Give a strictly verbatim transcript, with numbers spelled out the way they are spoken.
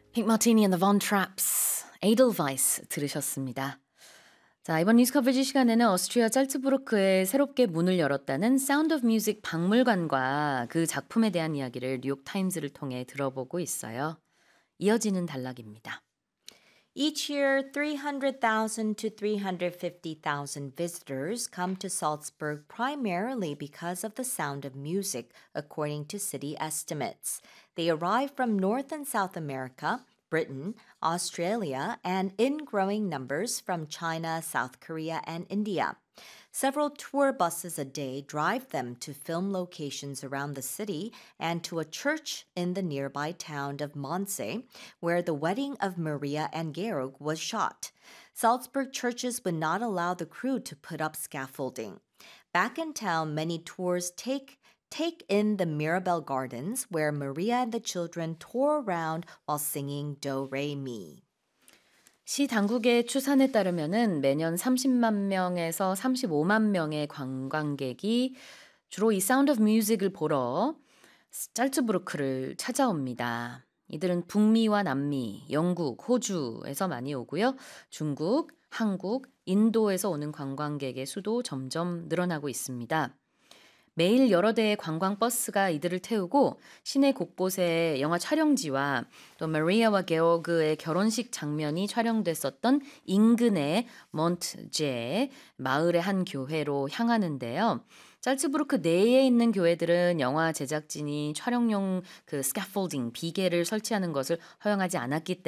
Pink Martini and the Von Traps, Edelweiss 들으셨습니다. 자, 이번 뉴스 커버지 시간에는 오스트리아 짤츠부르크에 새롭게 문을 열었다는 사운드 오브 뮤직 박물관과 그 작품에 대한 이야기를 뉴욕 타임즈를 통해 들어보고 있어요. 이어지는 단락입니다. Each year, three hundred thousand to three hundred fifty thousand visitors come to Salzburg primarily because of the sound of music, according to city estimates. They arrive from North and South America, Britain, Australia, and in growing numbers from China, South Korea, and India. Several tour buses a day drive them to film locations around the city and to a church in the nearby town of Monse, where the wedding of Maria and Georg was shot. Salzburg churches would not allow the crew to put up scaffolding. Back in town, many tours take Take in the Mirabel Gardens, where Maria and the children tour around while singing Do Re Mi. 시 당국의 추산에 따르면은 매년 삼십만 명에서 삼십오만 명의 관광객이 주로 이 사운드 오브 뮤직을 보러 짤츠부르크를 찾아옵니다. 이들은 북미와 남미, 영국, 호주에서 많이 오고요. 중국, 한국, 인도에서 오는 관광객의 수도 점점 늘어나고 있습니다. 매일 여러 대의 관광버스가 이들을 태우고 시내 곳곳에 영화 촬영지와 또 마리아와 게오그의 결혼식 장면이 촬영됐었던 인근의 몬트제 마을의 한 교회로 향하는데요. 짤츠부르크 내에 있는 교회들은 영화 제작진이 촬영용 그 스캐폴딩 비계를 설치하는 것을 허용하지 않았기